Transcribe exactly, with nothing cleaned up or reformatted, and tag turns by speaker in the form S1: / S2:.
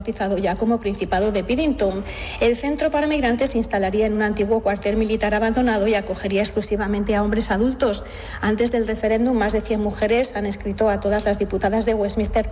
S1: bautizado ya como Principado de Piddington. El centro para migrantes se instalaría en un antiguo cuartel militar abandonado y acogería exclusivamente a hombres adultos. Antes del referéndum, más de cien mujeres han escrito a todas las diputadas de Westminster